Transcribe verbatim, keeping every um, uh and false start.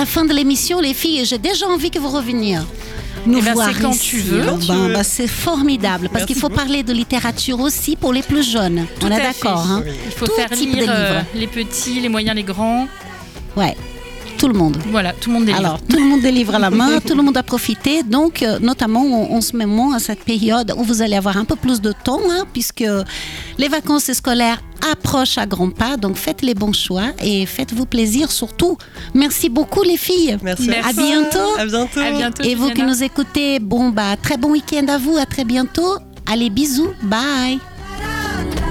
la fin de l'émission, les filles. J'ai déjà envie que vous reveniez nous eh ben, voir c'est quand ici. tu veux. Ben, tu veux. ben, c'est formidable parce Merci qu'il faut beaucoup. parler de littérature aussi pour les plus jeunes. Tout On est à d'accord. fait. Hein? Oui. Il faut Tout faire type de lire euh, livres. les petits, les moyens, les grands. Ouais, tout le monde. Voilà, tout le monde est libre. Alors, tout le monde des livres à la main, tout le monde a profité. Donc, euh, notamment en, en ce moment, à cette période où vous allez avoir un peu plus de temps, hein, puisque les vacances scolaires approchent à grands pas. Donc, faites les bons choix et faites-vous plaisir surtout. Merci beaucoup, les filles. Merci. Merci. À bientôt. À bientôt. À bientôt. Et vous qui Juliana. nous écoutez, bon, bah, très bon week-end à vous. À très bientôt. Allez, bisous. Bye.